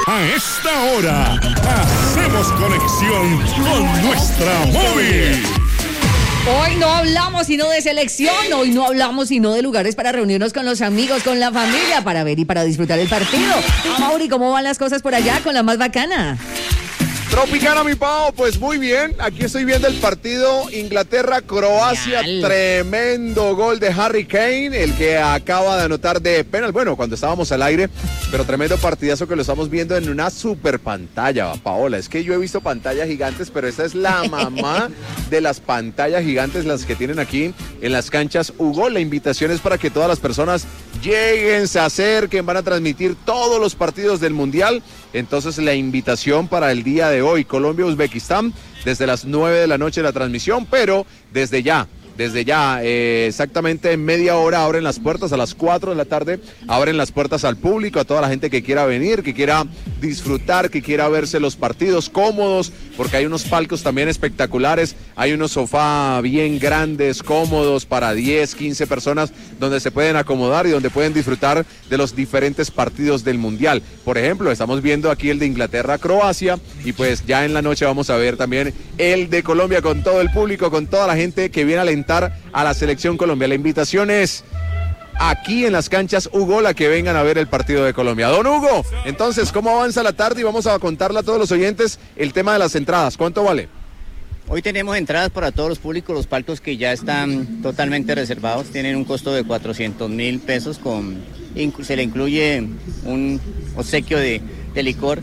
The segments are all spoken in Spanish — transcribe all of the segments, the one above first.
A esta hora, hacemos conexión con nuestra móvil. Hoy no hablamos sino de selección, hoy no hablamos sino de lugares para reunirnos con los amigos, con la familia, para ver y para disfrutar el partido. Mauri, ¿cómo van las cosas por allá con la más bacana? Tropicana, mi pavo, pues muy bien, aquí estoy viendo el partido Inglaterra-Croacia, tremendo gol de Harry Kane, el que acaba de anotar de penal, bueno, cuando estábamos al aire, pero tremendo partidazo que lo estamos viendo en una super pantalla, Paola, es que yo he visto pantallas gigantes, pero esta es la mamá de las pantallas gigantes, las que tienen aquí en las canchas Hugo. La invitación es para que todas las personas lleguen, se acerquen, van a transmitir todos los partidos del Mundial. Entonces la invitación para el día de hoy, Colombia-Uzbekistán, desde las 9 de la noche la transmisión, pero desde ya, exactamente en media hora abren las puertas, a las 4 de la tarde abren las puertas al público, a toda la gente que quiera venir, que quiera disfrutar, que quiera verse los partidos cómodos, porque hay unos palcos también espectaculares, hay unos sofás bien grandes, cómodos para 10, 15 personas, donde se pueden acomodar y donde pueden disfrutar de los diferentes partidos del Mundial. Por ejemplo, estamos viendo aquí el de Inglaterra-Croacia y pues ya en la noche vamos a ver también el de Colombia con todo el público, con toda la gente que viene a alentar a la selección Colombia. La invitación es aquí en las canchas Hugo, la que vengan a ver el partido de Colombia. Don Hugo, entonces, ¿cómo avanza la tarde? Y vamos a contarle a todos los oyentes el tema de las entradas. ¿Cuánto vale? Hoy tenemos entradas para todos los públicos, los palcos que ya están totalmente reservados, tienen un costo de 400,000 pesos, se le incluye un obsequio de licor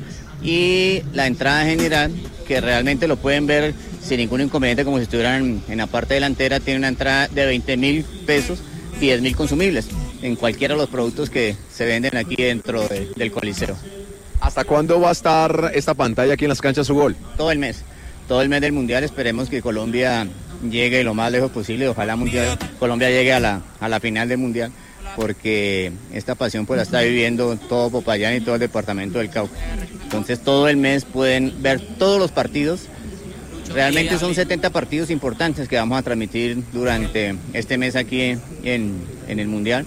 y la entrada general, que realmente lo pueden ver sin ningún inconveniente como si estuvieran en la parte delantera, tiene una entrada de 20,000 pesos, 10,000 consumibles en cualquiera de los productos que se venden aquí dentro del Coliseo. ¿Hasta cuándo va a estar esta pantalla aquí en las canchas Hugo? Todo el mes del Mundial. Esperemos que Colombia llegue lo más lejos posible, ojalá Colombia llegue a la final del Mundial, porque esta pasión pues la está viviendo todo Popayán y todo el departamento del Cauca. Entonces todo el mes pueden ver todos los partidos. Realmente son 70 partidos importantes que vamos a transmitir durante este mes aquí en el Mundial,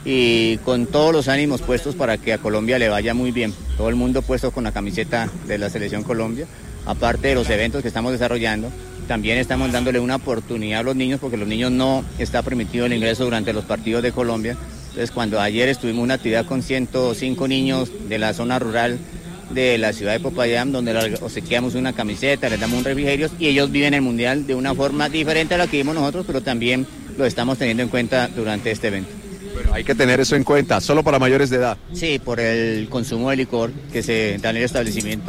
y con todos los ánimos puestos para que a Colombia le vaya muy bien. Todo el mundo puesto con la camiseta de la Selección Colombia. Aparte de los eventos que estamos desarrollando, también estamos dándole una oportunidad a los niños, porque los niños no está permitido el ingreso durante los partidos de Colombia. Entonces, cuando ayer estuvimos en una actividad con 105 niños de la zona rural de la ciudad de Popayán, donde les obsequiamos una camiseta, les damos un refrigerio, y ellos viven el Mundial de una forma diferente a la que vimos nosotros, pero también lo estamos teniendo en cuenta durante este evento. Bueno, hay que tener eso en cuenta, solo para mayores de edad. Sí, por el consumo de licor que se da en el establecimiento.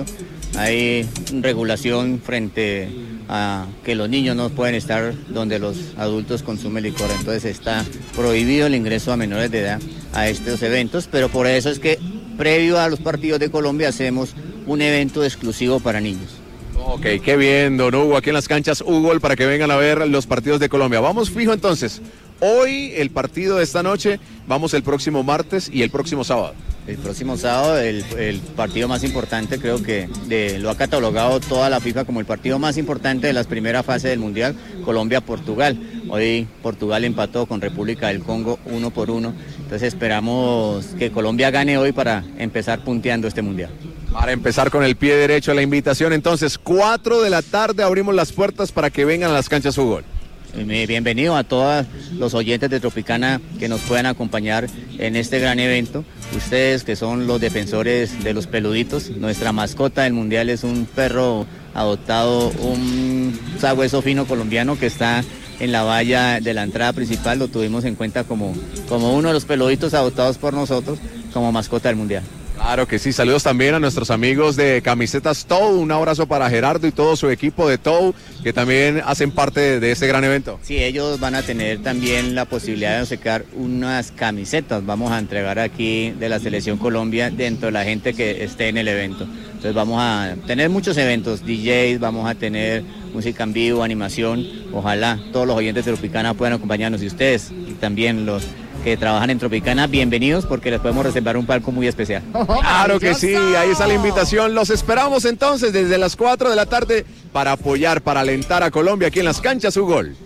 Hay regulación frente a que los niños no pueden estar donde los adultos consumen licor, entonces está prohibido el ingreso a menores de edad a estos eventos, pero por eso es que previo a los partidos de Colombia hacemos un evento exclusivo para niños. Ok, qué bien, don Hugo, aquí en las canchas Hugo, para que vengan a ver los partidos de Colombia. Vamos fijo entonces, hoy el partido de esta noche, vamos el próximo martes y el próximo sábado. El próximo sábado, el partido más importante, creo que lo ha catalogado toda la FIFA como el partido más importante de las primeras fases del Mundial, Colombia-Portugal. Hoy Portugal empató con República del Congo 1-1, entonces esperamos que Colombia gane hoy para empezar punteando este Mundial. Para empezar con el pie derecho, la invitación entonces, 4 de la tarde abrimos las puertas para que vengan a las canchas Hugo. Bienvenido a todos los oyentes de Tropicana que nos puedan acompañar en este gran evento. Ustedes que son los defensores de los peluditos, nuestra mascota del Mundial es un perro adoptado, un sabueso fino colombiano que está en la valla de la entrada principal. Lo tuvimos en cuenta como uno de los peluditos adoptados por nosotros como mascota del Mundial. Claro que sí, saludos también a nuestros amigos de Camisetas TOW, un abrazo para Gerardo y todo su equipo de TOW que también hacen parte de este gran evento. Sí, ellos van a tener también la posibilidad de obsequiar unas camisetas, vamos a entregar aquí de la Selección Colombia dentro de la gente que esté en el evento. Entonces vamos a tener muchos eventos, DJs, vamos a tener música en vivo, animación, ojalá todos los oyentes de Tropicana puedan acompañarnos y ustedes y también los que trabajan en Tropicana, bienvenidos porque les podemos reservar un palco muy especial. Claro que sí, ahí está la invitación. Los esperamos entonces desde las 4 de la tarde para apoyar, para alentar a Colombia aquí en las canchas Hugo.